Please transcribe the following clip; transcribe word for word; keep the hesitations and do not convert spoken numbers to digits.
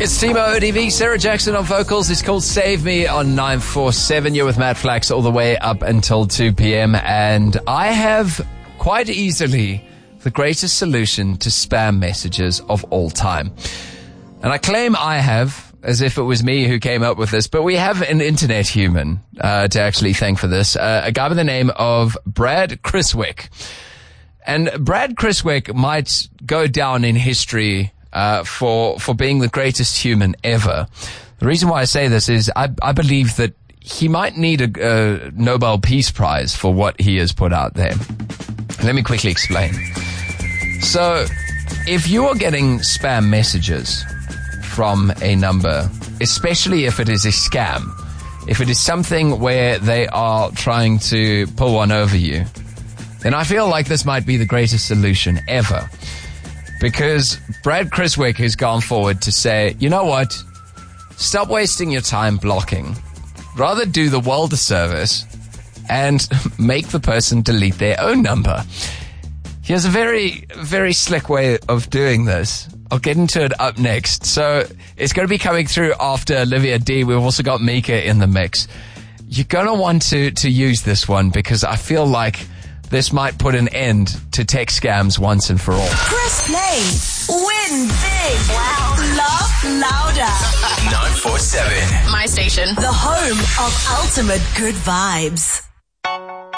It's Timo O D V, Sarah Jackson on vocals. It's called Save Me on nine four seven. You're with Matt Flax all the way up until two p.m. And I have quite easily the greatest solution to spam messages of all time. And I claim I have, as if it was me who came up with this, but we have an internet human uh, to actually thank for this. Uh, a guy by the name of Brad Criswick. And Brad Criswick might go down in history uh, for for being the greatest human ever. The reason why I say this is I, I believe that he might need a, a Nobel Peace Prize for what he has put out there. Let me quickly explain. So, if you are getting spam messages from a number, especially if it is a scam, if it is something where they are trying to pull one over you, then I feel like this might be the greatest solution ever. Because Brad Criswick has gone forward to say, you know what? Stop wasting your time blocking. Rather do the world a service and make the person delete their own number. He has a very, very slick way of doing this. I'll get into it up next. So it's going to be coming through after Olivia D. We've also got Mika in the mix. You're going to want to, to use this one because I feel like this might put an end to tech scams once and for all. Press play. Win big. Wow. Laugh louder. nine four seven. My station. The home of ultimate good vibes.